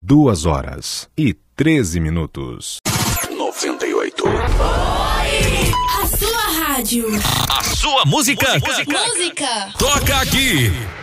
2h13. 98. A sua rádio. A sua música. Música. Toca aqui.